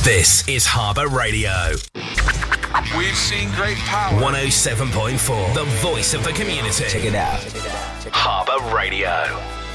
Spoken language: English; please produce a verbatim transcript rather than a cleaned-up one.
This is Harbour Radio. We've seen great power. one oh seven point four, the voice of the community. Check it out. Harbour Radio.